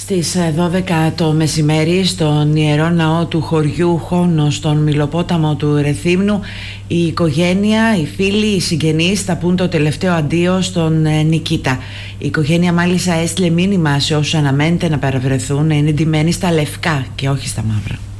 Στις 12 το μεσημέρι στον Ιερό Ναό του χωριού Χόνο στον Μυλοπόταμο του Ρεθύμνου η οικογένεια, οι φίλοι, οι συγγενείς θα πούν το τελευταίο αντίο στον Νικήτα. Η οικογένεια μάλιστα έστειλε μήνυμα σε όσους αναμένεται να παραβρεθούν να είναι ντυμένοι στα λευκά και όχι στα μαύρα.